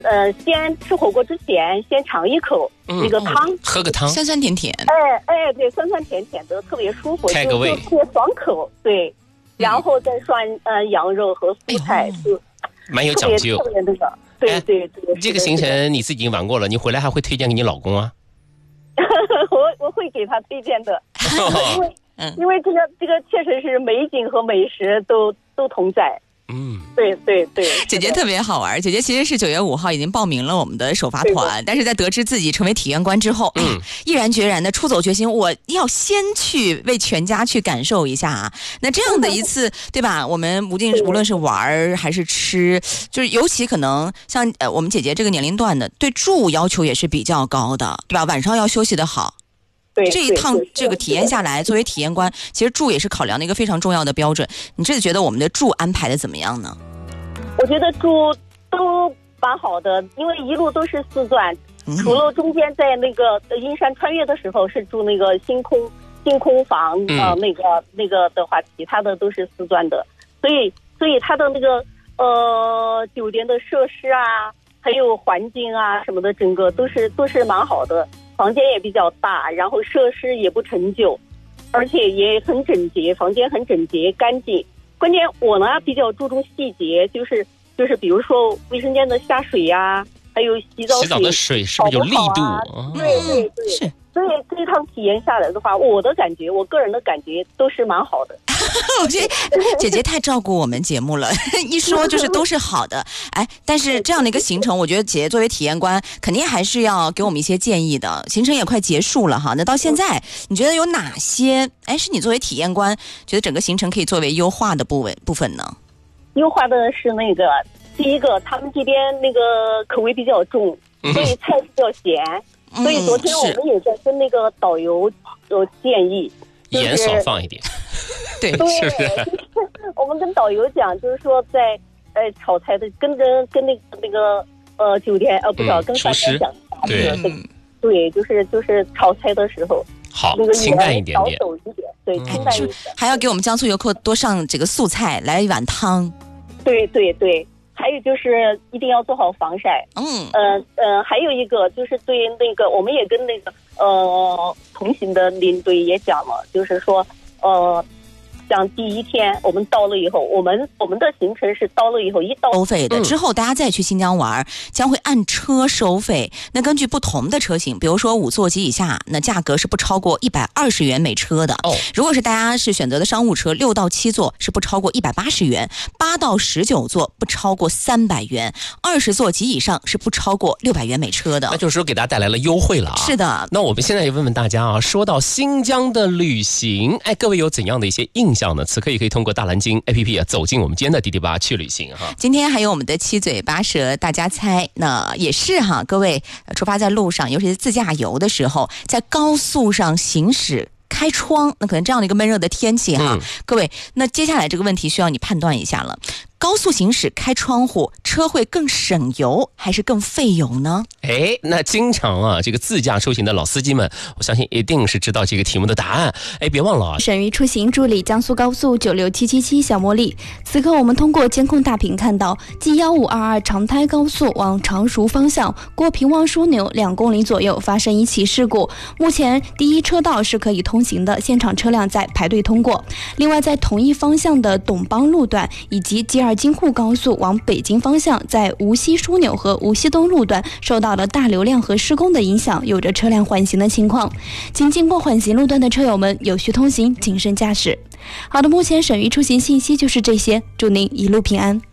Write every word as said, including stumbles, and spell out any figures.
呃，先吃火锅之前先尝一口那个汤、嗯嗯，喝个汤， 酸酸甜甜。 哎哎，对，酸酸甜甜的，特别舒服， 开个胃， 就特别爽口。对，然后再涮呃羊肉和蔬菜，哎、就蛮有讲究， 特别那个。对对对， 这个行程你自己已经玩过了，你回来还会推荐给你老公啊？ 我我会给他推荐的，因为、嗯、因为这个这个确实是美景和美食都都同在。 嗯， 对对对， 姐姐特别好玩。姐姐其实是九月五号已经报名了我们的首发团，但是在得知自己成为体验官之后，嗯，毅然决然的出走决心，我要先去为全家去感受一下啊。那这样的一次，对吧？我们无论无论是玩还是吃，就是尤其可能像呃我们姐姐这个年龄段的，对住要求也是比较高的，对吧？晚上要休息得好。 对， 这一趟这个体验下来，作为体验官，其实住也是考量的一个非常重要的标准。你这次觉得我们的住安排的怎么样呢？ 我觉得住都蛮好的，因为一路都是四钻，嗯、除了中间在那个阴山穿越的时候是住那个星空星空房，嗯、呃，那个那个的话，其他的都是四钻的，所以所以它的那个呃酒店的设施啊，还有环境啊什么的，整个都是都是蛮好的。房间也比较大，然后设施也不陈旧，而且也很整洁，房间很整洁干净。关键我呢比较注重细节，就是就是比如说卫生间的下水呀、啊，还有洗澡水， 洗澡的水是不是有力度？ 啊嗯、对对对，是。所以这一趟体验下来的话，我的感觉，我个人的感觉都是蛮好的。 我觉得姐姐太照顾我们节目了，一说就是都是好的。哎，但是这样的一个行程，我觉得姐姐作为体验官，肯定还是要给我们一些建议的。行程也快结束了哈，那到现在你觉得有哪些？哎，是你作为体验官觉得整个行程可以作为优化的部位部分呢？ 优化的是那个第一个，他们这边那个口味比较重，所以菜比较咸。所以昨天我们也在跟那个导游有建议， 就是、盐少放一点。 对， 对， 是不是？ 我们跟导游讲，就是说在呃炒菜的跟着跟那个那个呃酒店呃不知道、嗯、跟饭店讲， 对、 嗯、对，就是就是炒菜的时候， 好， 那个清淡一点点， 少走一点，对，嗯、清淡一点， 还要给我们江苏游客多上这个素菜，来一碗汤。 对对对。还有就是一定要做好防晒， 嗯， 呃呃，还有一个就是对那个，我们也跟那个呃同行的领队也讲了，就是说呃，像第一天我们到了以后，我们我们的行程是到了以后一到收费的，之后大家再去新疆玩，将会按车收费。那根据不同的车型，比如说五座及以下，那价格是不超过一百二十元每车的。 哦， 如果是大家是选择的商务车，六到七座是不超过一百八十元，八到十九座不超过三百元，二十座及以上是不超过六百元每车的。 那就是说给大家带来了优惠了啊！ 是的。 那我们现在也问问大家啊，说到新疆的旅行，哎，各位有怎样的一些印象呢？此刻也可以通过大蓝鲸 A P P 啊走进我们今天的滴滴吧去旅行哈。 今天还有我们的七嘴八舌大家猜，那也是哈，各位出发在路上，尤其是自驾游的时候，在高速上行驶。开窗，那可能这样的一个闷热的天气哈、嗯，各位，那接下来这个问题需要你判断一下了。高速行驶开窗户，车会更省油还是更费油呢？ 哎，那经常啊这个自驾出行的老司机们，我相信一定是知道这个题目的答案。哎，别忘了啊！ 省域出行助理江苏高速九六七七七小茉莉，此刻我们通过监控大屏看到 G 一五二二长滩高速往常熟方向过平望枢纽两公里左右发生一起事故，目前第一车道是可以通行的，现场车辆在排队通过。另外，在同一方向的董邦路段以及 G 二京沪高速往北京方向，在无锡枢纽和无锡东路段受到了大流量和施工的影响，有着车辆缓行的情况，请经过缓行路段的车友们有序通行，谨慎驾驶。好的，目前省域出行信息就是这些，祝您一路平安。